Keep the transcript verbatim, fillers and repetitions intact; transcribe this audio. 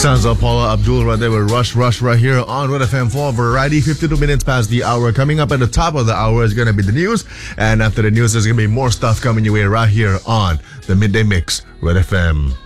Sounds of Paula Abdul right there with Rush Rush right here on Red F M for Variety. fifty-two minutes past the hour. Coming up at the top of the hour is going to be the news. And after the news, there's going to be more stuff coming your way right here on the Midday Mix, Red F M.